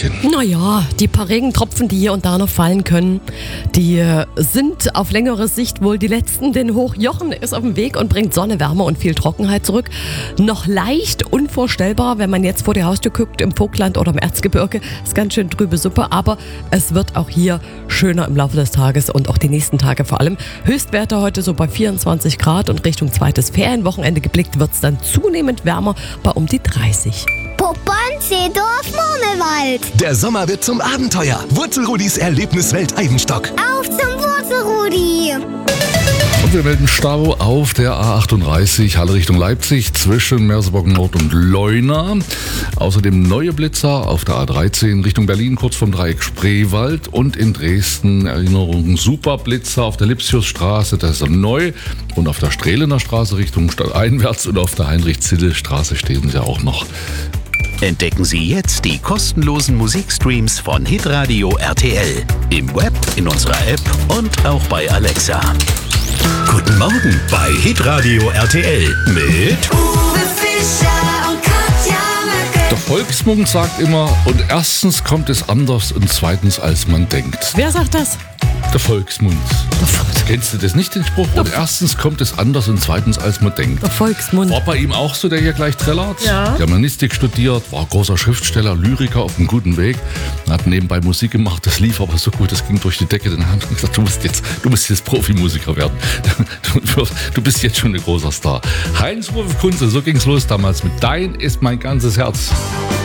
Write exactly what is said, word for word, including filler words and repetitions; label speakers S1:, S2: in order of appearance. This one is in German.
S1: Wetterchen?
S2: Naja, die paar Regentropfen, die hier und da noch fallen können, die äh, sind auf längere Sicht wohl die letzten. Denn Hochjochen ist auf dem Weg und bringt Sonne, Wärme und viel Trockenheit zurück. Noch leicht unvorstellbar, wenn man jetzt vor die Haustür guckt, im Vogtland oder im Erzgebirge. Ist ganz schön trübe Suppe, aber es wird auch hier schöner im Laufe des Tages und auch die nächsten Tage vor allem. Höchstwerte heute so bei vierundzwanzig Grad und Richtung zweites Ferienwochenende geblickt wird es dann zunehmend wärmer bei um die dreißig.
S3: Poppern, Seedorf, Murmelwald.
S4: Der Sommer wird zum Abenteuer. Wurzelrudis Erlebniswelt Eibenstock.
S3: Auf zum Wurzelrudi.
S1: Und wir melden Stau auf der A achtunddreißig, Halle Richtung Leipzig, zwischen Merseburg Nord und Leuna. Außerdem neue Blitzer auf der A dreizehn Richtung Berlin, kurz vom Dreieck Spreewald. Und in Dresden Erinnerung Superblitzer auf der Lipsiusstraße, das ist neu. Und auf der Strehlener Straße Richtung stadteinwärts und auf der Heinrich-Zille-Straße stehen sie auch noch.
S5: Entdecken Sie jetzt die kostenlosen Musikstreams von Hitradio R T L. Im Web, in unserer App und auch bei Alexa. Guten Morgen bei Hitradio R T L mit
S6: Uwe Fischer und Katja Möcke.
S1: Der Volksmund sagt immer, und erstens kommt es anders und zweitens als man denkt.
S2: Wer sagt das?
S1: Der Volksmund. Kennst du das nicht, den Spruch? Und erstens kommt es anders und zweitens als man denkt.
S2: Der Volksmund.
S1: War bei ihm auch so, der hier gleich trällert?
S2: Ja.
S1: Germanistik studiert, war großer Schriftsteller, Lyriker auf einem guten Weg. Hat nebenbei Musik gemacht, das lief aber so gut, das ging durch die Decke. Dann haben sie gesagt, du musst jetzt, du musst jetzt Profimusiker werden. Du, du bist jetzt schon ein großer Star. Heinz-Rudolf Kunze, so ging's los damals mit Dein ist mein ganzes Herz.